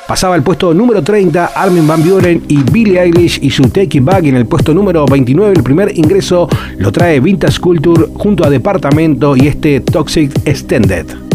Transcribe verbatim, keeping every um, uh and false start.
Pasaba al puesto número treinta Armin van Buuren y Billie Eilish y su Take It Back. En el puesto número veintinueve, el primer ingreso lo trae Vintage Culture junto a Departamento y este Toxic Extended.